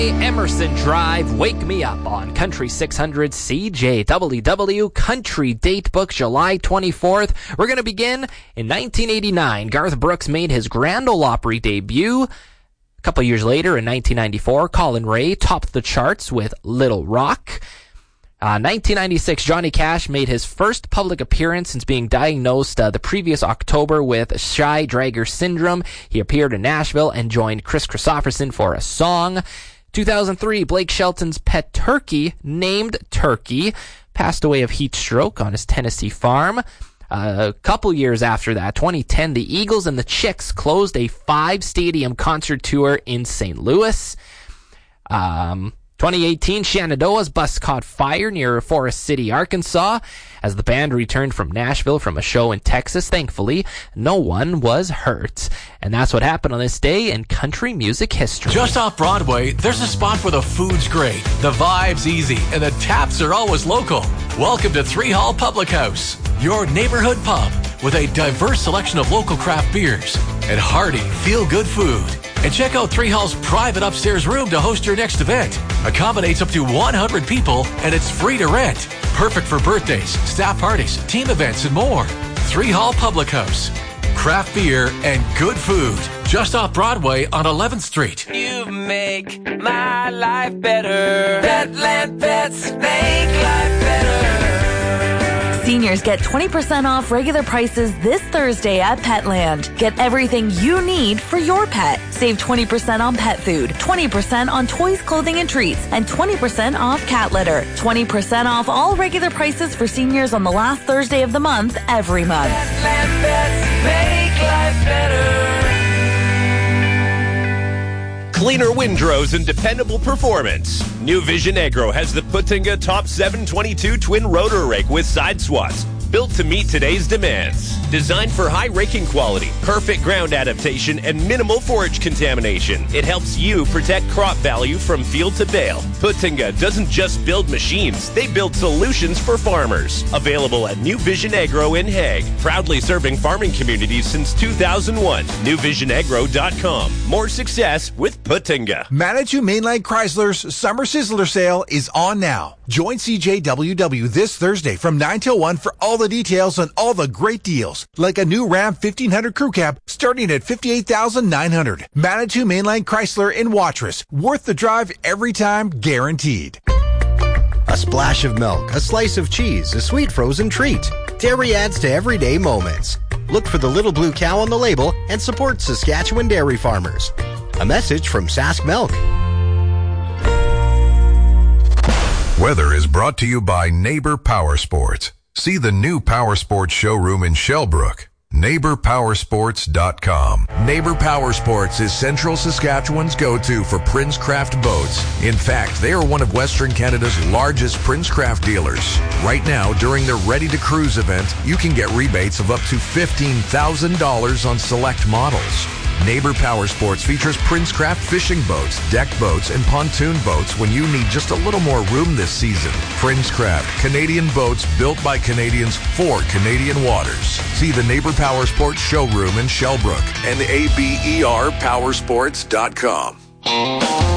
Ray Emerson Drive, Wake Me Up on Country 600 CJWW Country Datebook, July 24th. We're going to begin in 1989. Garth Brooks made his Grand Ole Opry debut. A couple years later, in 1994, Colin Ray topped the charts with Little Rock. 1996, Johnny Cash made his first public appearance since being diagnosed the previous October with Shy Dragger syndrome. He appeared in Nashville and joined Chris Christopherson for a song. 2003, Blake Shelton's pet turkey, named Turkey, passed away of heat stroke on his Tennessee farm. A couple years after that, 2010, the Eagles and the Chicks closed a 5-stadium concert tour in St. Louis. 2018, Shenandoah's bus caught fire near Forest City, Arkansas, as the band returned from Nashville from a show in Texas. Thankfully, no one was hurt. And that's what happened on this day in country music history. Just off Broadway, there's a spot where the food's great, the vibe's easy, and the taps are always local. Welcome to Three Hall Public House, your neighborhood pub with a diverse selection of local craft beers and hearty, feel-good food. And check out Three Hall's private upstairs room to host your next event. Accommodates up to 100 people, and it's free to rent. Perfect for birthdays, staff parties, team events, and more. Three Hall Public House. Craft beer and good food. Just off Broadway on 11th Street. You make my life better. Petland Pets make life better. Seniors get 20% off regular prices this Thursday at Petland. Get everything you need for your pet. Save 20% on pet food, 20% on toys, clothing, and treats, and 20% off cat litter. 20% off all regular prices for seniors on the last Thursday of the month every month. Petland Pets make life better. Cleaner windrows and dependable performance. New Vision Agro has the Putinga Top 722 twin rotor rake with side swaths, built to meet today's demands. Designed for high raking quality, perfect ground adaptation, and minimal forage contamination. It helps you protect crop value from field to bale. Putinga doesn't just build machines, they build solutions for farmers. Available at New Vision Agro in Hague. Proudly serving farming communities since 2001. NewVisionAgro.com. More success with Putinga. Manitou Mainline Chrysler's Summer Sizzler Sale is on now. Join CJWW this Thursday from 9 till 1 for all the details on all the great deals, like a new Ram 1500 Crew Cab starting at $58,900. Manitou Mainline Chrysler in Watrous. Worth the drive every time, guaranteed. A splash of milk, a slice of cheese, a sweet frozen treat. Dairy adds to everyday moments. Look for the little blue cow on the label and support Saskatchewan dairy farmers. A message from Sask Milk. Weather is brought to you by Neighbor Power Sports. See the new Power Sports showroom in Shellbrook. NeighborPowersports.com. Neighbor Power Sports is Central Saskatchewan's go-to for Princecraft boats. In fact, they are one of Western Canada's largest Princecraft dealers. Right now, during their Ready to Cruise event, you can get rebates of up to $15,000 on select models. Neighbor Power Sports features Princecraft fishing boats, deck boats, and pontoon boats when you need just a little more room this season. Princecraft, Canadian boats built by Canadians for Canadian waters. See the Neighbor Power Sports showroom in Shellbrook and ABERPowersports.com.